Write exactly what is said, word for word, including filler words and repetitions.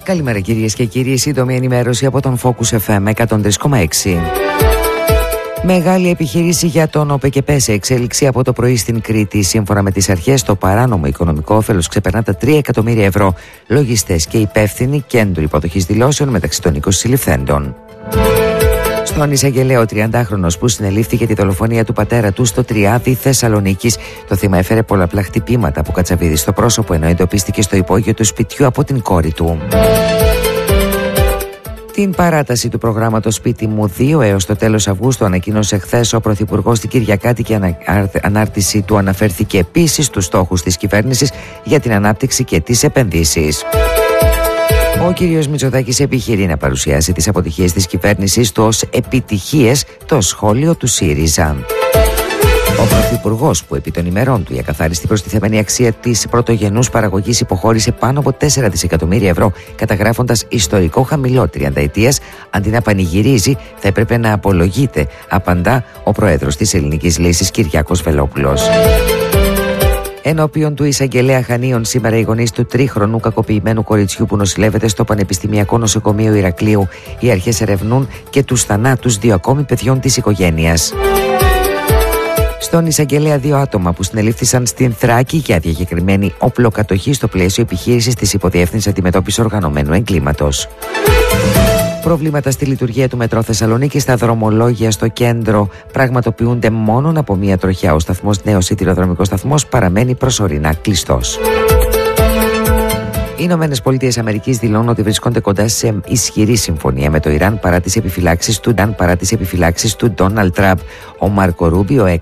Καλημέρα κυρίες και κύριοι, σύντομη ενημέρωση από τον Focus εφ εμ εκατόν τρία κόμμα έξι. Μεγάλη επιχείρηση για τον ΟΠΕΚΕΠΕ σε εξέλιξη από το πρωί στην Κρήτη. Σύμφωνα με τις αρχές, το παράνομο οικονομικό όφελος ξεπερνά τα τρία εκατομμύρια ευρώ. Λογιστές και υπεύθυνοι κέντρου υποδοχής δηλώσεων μεταξύ των είκοσι συλληφθέντων. Στον εισαγγελέα, ο τριαντάχρονος που συνελήφθηκε τη δολοφονία του πατέρα του στο Τριάδι Θεσσαλονίκης. Το θύμα έφερε πολλαπλά χτυπήματα από κατσαβίδι στο πρόσωπο, ενώ εντοπίστηκε στο υπόγειο του σπιτιού από την κόρη του. Την παράταση του προγράμματος Σπίτι μου δύο έως το τέλος Αυγούστου ανακοίνωσε χθες ο Πρωθυπουργός στην Κυριακάτικη ανάρτηση του. Αναφέρθηκε επίσης στους στόχους της κυβέρνησης για την ανάπτυξη και τις επενδύσεις. Ο κύριος Μητσοτάκης επιχειρεί να παρουσιάσει τις αποτυχίες της κυβέρνησης του ως επιτυχίες, το σχόλιο του ΣΥΡΙΖΑ. Ο Πρωθυπουργός, που επί των ημερών του η ακαθάριστη προστιθέμενη αξία της πρωτογενούς παραγωγής υποχώρησε πάνω από τέσσερα δισεκατομμύρια ευρώ, καταγράφοντας ιστορικό χαμηλό τριανταετίας, αντί να πανηγυρίζει, θα έπρεπε να απολογείται, απαντά ο Πρόεδρος της Ελληνικής Λύσης Κυριάκος Βελόπουλος. Ενώπιον του εισαγγελέα Χανίων, σήμερα οι γονείς του τρίχρονου κακοποιημένου κοριτσιού που νοσηλεύεται στο Πανεπιστημιακό Νοσοκομείο Ηρακλείου. Οι αρχές ερευνούν και τους θανάτους δύο ακόμη παιδιών της οικογένειας. Στον εισαγγελέα, δύο άτομα που συνελήφθησαν στην Θράκη για διακεκριμένη οπλοκατοχή στο πλαίσιο επιχείρησης της Υποδιεύθυνσης Αντιμετώπισης Οργανωμένου Εγκλήματος. Προβλήματα στη λειτουργία του Μετρό Θεσσαλονίκη. Στα δρομολόγια στο κέντρο πραγματοποιούνται μόνο από μία τροχιά. Ο σταθμός Νέος Σιδηροδρομικός Σταθμός παραμένει προσωρινά κλειστός. Οι Ηνωμένες Πολιτείες Αμερικής δηλώνουν ότι βρίσκονται κοντά σε ισχυρή συμφωνία με το Ιράν παρά τις επιφυλάξεις του Νταν παρά τις επιφυλάξεις του Ντόναλντ Τραμπ. Ο Μάρκο Ρούμπιο